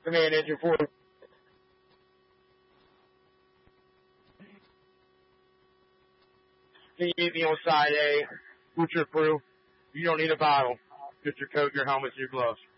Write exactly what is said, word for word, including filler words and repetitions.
Command engine four. Can you be on side A? Butcher crew. You don't need a bottle. Just your coat, your helmet, your gloves.